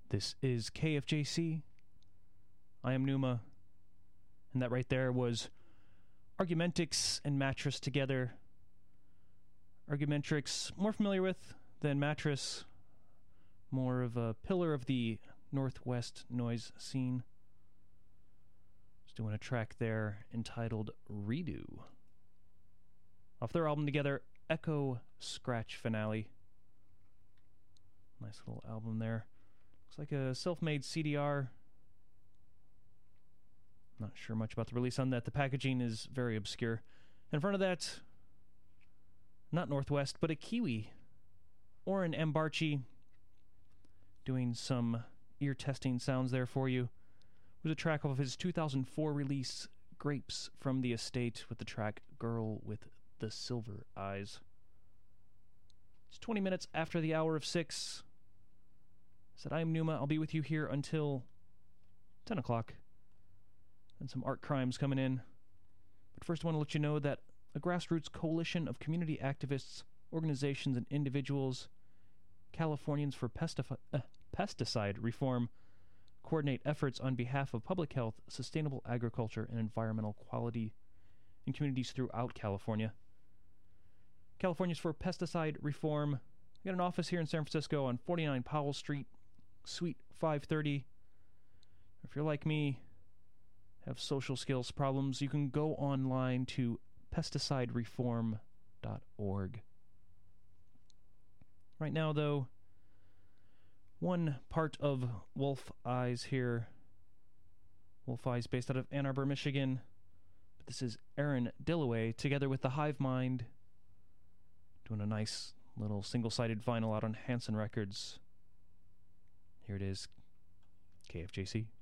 This is KFJC. I am Numa. And that right there was Argumentix and Mattress together. Argumentrix, more familiar with than Mattress. More of a pillar of the Northwest noise scene. Just doing a track there entitled Redo. Off their album together, Echo Scratch Finale. Nice little album there. Looks like a self-made CDR. Not sure much about the release on that. The packaging is very obscure. In front of that, not Northwest, but a Kiwi. Oren Ambarchi doing some ear testing sounds there for you. It was a track off of his 2004 release, Grapes from the Estate, with the track Girl with the Silver Eyes. It's 20 minutes after the hour of 6. Said I am Numa. I'll be with you here until 10 o'clock. And some art crimes coming in. But first I want to let you know that a grassroots coalition of community activists, organizations, and individuals, Californians for Pesticide Reform, coordinate efforts on behalf of public health, sustainable agriculture, and environmental quality in communities throughout California. Californians for Pesticide Reform. We got an office here in San Francisco on 49 Powell Street, Suite 530. If you're like me, have social skills problems, you can go online to pesticidereform.org. Right now, though, one part of Wolf Eyes here. Wolf Eyes based out of Ann Arbor, Michigan. But this is Aaron Dillaway together with the Hive Mind, doing a nice little single-sided vinyl out on Hanson Records. Here it is, KFJC.